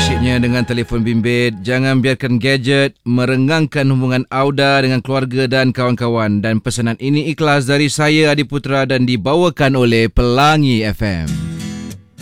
Asyiknya dengan telefon bimbit, jangan biarkan gadget merenggangkan hubungan Auda dengan keluarga dan kawan-kawan. Dan pesanan ini ikhlas dari saya Adi Putra dan dibawakan oleh Pelangi FM.